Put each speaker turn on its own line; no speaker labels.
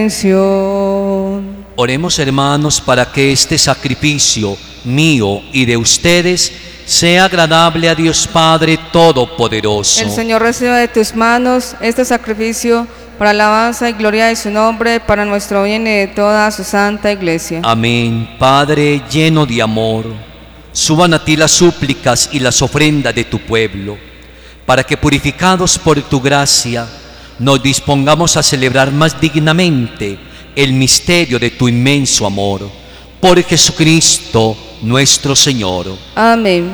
Oremos, hermanos, para que este sacrificio mío y de ustedes sea agradable a Dios Padre Todopoderoso.
El Señor reciba de tus manos este sacrificio para alabanza y gloria de su nombre, para nuestro bien y de toda su santa iglesia.
Amén. Padre lleno de amor, suban a ti las súplicas y las ofrendas de tu pueblo, para que purificados por tu gracia nos dispongamos a celebrar más dignamente el misterio de tu inmenso amor. Por Jesucristo nuestro Señor.
Amén.